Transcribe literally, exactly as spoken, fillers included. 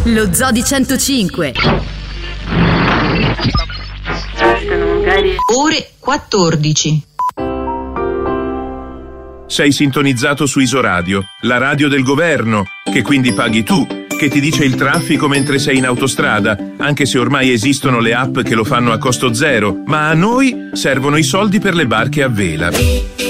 Lo Zoo di centocinque. Ore quattordici. Sei sintonizzato su Isoradio, la radio del governo, che quindi paghi tu, che ti dice il traffico mentre sei in autostrada, anche se ormai esistono le app che lo fanno a costo zero, ma a noi servono i soldi per le barche a vela.